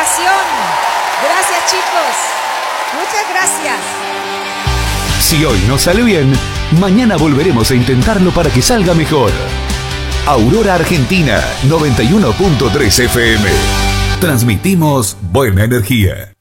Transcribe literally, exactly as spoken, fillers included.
grabación. Gracias, chicos. Muchas gracias. Si hoy no sale bien, mañana volveremos a intentarlo para que salga mejor. Aurora Argentina noventa y uno punto tres F M. Transmitimos buena energía.